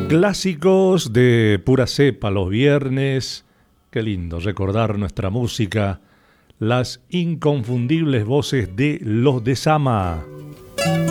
Clásicos de pura cepa los viernes. Qué lindo recordar nuestra música. Las inconfundibles voces de Los de Sama.